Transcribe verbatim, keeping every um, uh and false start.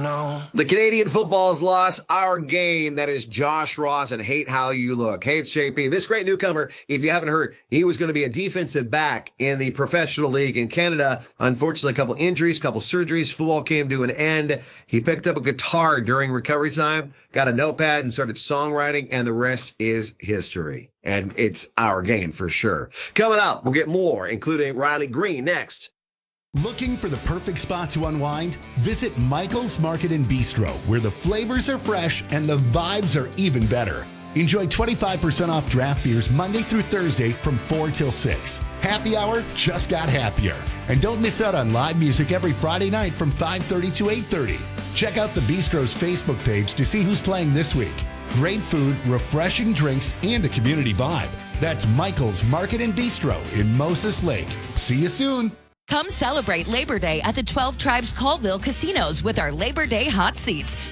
know. The Canadian football's lost our game. That is Josh Ross and Hate How You Look. Hey, it's J P. This great newcomer, if you haven't heard, he was going to be a defensive back in the professional league in Canada. Unfortunately, a couple injuries, a couple surgeries. Football came to an end. He picked up a guitar during recovery time, got a notepad and started songwriting, and the rest is history. And it's our game for sure. Coming up, we'll get more, including Riley Green next. Looking for the perfect spot to unwind? Visit Michael's Market and Bistro, where the flavors are fresh and the vibes are even better. Enjoy twenty-five percent off draft beers Monday through Thursday from four till six. Happy hour just got happier. And don't miss out on live music every Friday night from five thirty to eight thirty. Check out the Bistro's Facebook page to see who's playing this week. Great food, refreshing drinks, and a community vibe. That's Michael's Market and Bistro in Moses Lake. See you soon. Come celebrate Labor Day at the twelve Tribes Colville Casinos with our Labor Day hot seats.